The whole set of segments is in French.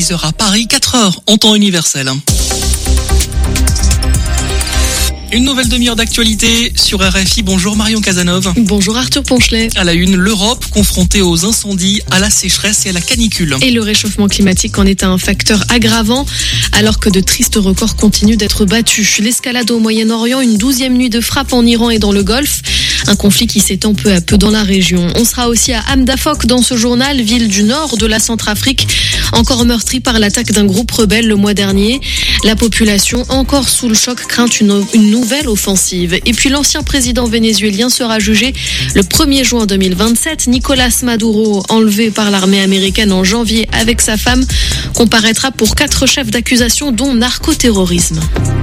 6h à Paris, 4h en temps universel. Une nouvelle demi-heure d'actualité sur RFI. Bonjour Marion Casanov. Bonjour Arthur Ponchelet. À la une, l'Europe confrontée aux incendies, à la sécheresse et à la canicule. Et le réchauffement climatique en est un facteur aggravant alors que de tristes records continuent d'être battus. L'escalade au Moyen-Orient, une 12e nuit de frappe en Iran et dans le Golfe. Un conflit qui s'étend peu à peu dans la région. On sera aussi à Hamdafok dans ce journal, ville du nord de la Centrafrique, encore meurtrie par l'attaque d'un groupe rebelle le mois dernier. La population, encore sous le choc, craint une nouvelle offensive. Et puis l'ancien président vénézuélien sera jugé le 1er juin 2027. Nicolas Maduro, enlevé par l'armée américaine en janvier avec sa femme, comparaîtra pour 4 chefs d'accusation dont narcoterrorisme.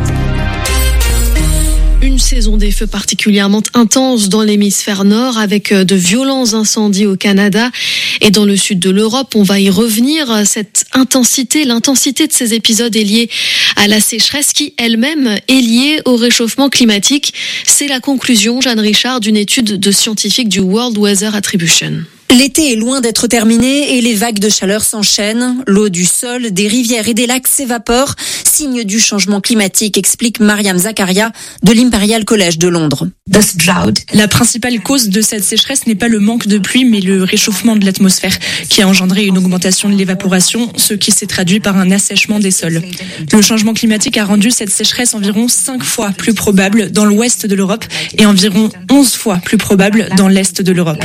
Une saison des feux particulièrement intense dans l'hémisphère nord avec de violents incendies au Canada et dans le sud de l'Europe. On va y revenir. Cette intensité, l'intensité de ces épisodes est liée à la sécheresse qui elle-même est liée au réchauffement climatique. C'est la conclusion, Jeanne Richard, d'une étude de scientifiques du World Weather Attribution. L'été est loin d'être terminé et les vagues de chaleur s'enchaînent. L'eau du sol, des rivières et des lacs s'évapore. Signe du changement climatique, explique Mariam Zakaria de l'Imperial College de Londres. La principale cause de cette sécheresse n'est pas le manque de pluie, mais le réchauffement de l'atmosphère qui a engendré une augmentation de l'évaporation, ce qui s'est traduit par un assèchement des sols. Le changement climatique a rendu cette sécheresse environ 5 fois plus probable dans l'ouest de l'Europe et environ 11 fois plus probable dans l'est de l'Europe.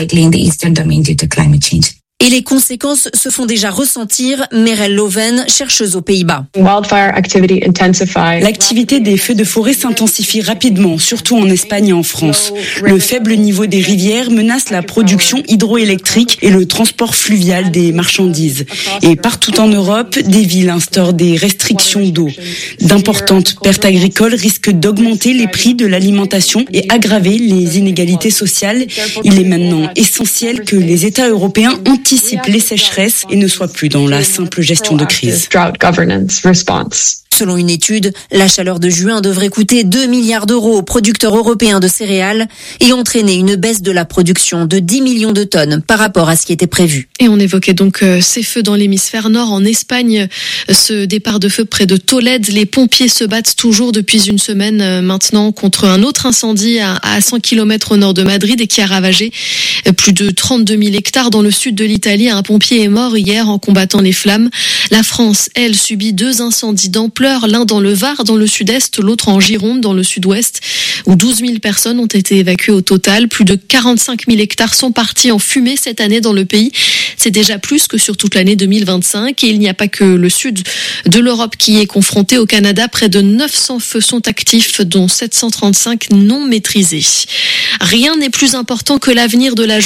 Et les conséquences se font déjà ressentir. Merel Loven, chercheuse aux Pays-Bas. L'activité des feux de forêt s'intensifie rapidement, surtout en Espagne et en France. Le faible niveau des rivières menace la production hydroélectrique et le transport fluvial des marchandises. Et partout en Europe, des villes instaurent des restrictions d'eau. D'importantes pertes agricoles risquent d'augmenter les prix de l'alimentation et aggraver les inégalités sociales. Il est maintenant essentiel que les États européens anticipent les sécheresses et ne soient plus dans la simple gestion de crise. Selon une étude, la chaleur de juin devrait coûter 2 milliards d'euros aux producteurs européens de céréales et entraîner une baisse de la production de 10 millions de tonnes par rapport à ce qui était prévu. Et on évoquait donc ces feux dans l'hémisphère nord. En Espagne, ce départ de feu près de Tolède, les pompiers se battent toujours depuis une semaine maintenant contre un autre incendie à 100 km au nord de Madrid et qui a ravagé plus de 32 000 hectares dans le sud de l'Italie. Un pompier est mort hier en combattant les flammes. La France, elle, subit 2 incendies d'ampleur, l'un dans le Var, dans le sud-est, l'autre en Gironde, dans le sud-ouest, où 12 000 personnes ont été évacuées au total. Plus de 45 000 hectares sont partis en fumée cette année dans le pays. C'est déjà plus que sur toute l'année 2025. Et il n'y a pas que le sud de l'Europe qui est confronté. Au Canada, près de 900 feux sont actifs, dont 735 non maîtrisés. Rien n'est plus important que l'avenir de la